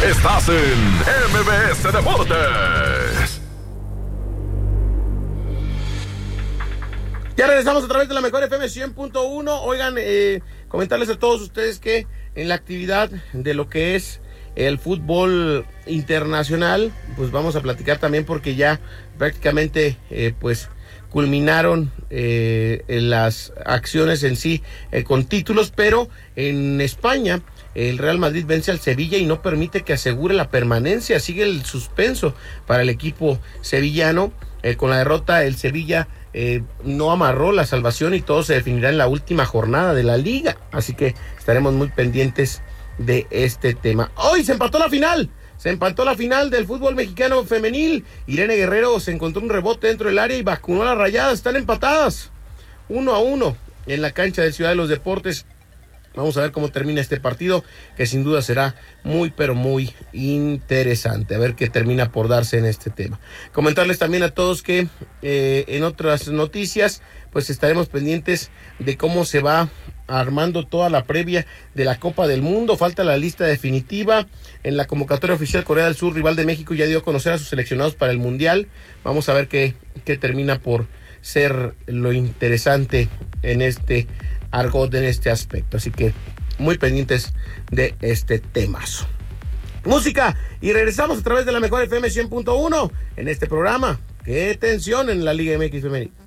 Estás en MBS Deportes. Ya regresamos a través de la mejor FM 100.1. Oigan, comentarles a todos ustedes que en la actividad de lo que es el fútbol internacional, pues vamos a platicar también porque ya prácticamente pues culminaron las acciones en sí con títulos, pero en España el Real Madrid vence al Sevilla y no permite que asegure la permanencia. Sigue el suspenso para el equipo sevillano. Con la derrota el Sevilla no amarró la salvación y todo se definirá en la última jornada de la liga, así que estaremos muy pendientes de este tema. Hoy se empató la final del fútbol mexicano femenil. Irene Guerrero se encontró un rebote dentro del área y vacunó a las Rayadas. Están empatadas 1-1 en la cancha de Ciudad de los Deportes. Vamos a ver cómo termina este partido, que sin duda será muy, pero muy interesante. A ver qué termina por darse en este tema. Comentarles también a todos que en otras noticias, pues estaremos pendientes de cómo se va armando toda la previa de la Copa del Mundo. Falta la lista definitiva. En la convocatoria oficial, Corea del Sur, rival de México, ya dio a conocer a sus seleccionados para el Mundial. Vamos a ver qué termina por ser lo interesante en este argot, en este aspecto, así que muy pendientes de este temazo. Música, y regresamos a través de la mejor FM 100.1 en este programa. Qué tensión en la Liga MX femenil.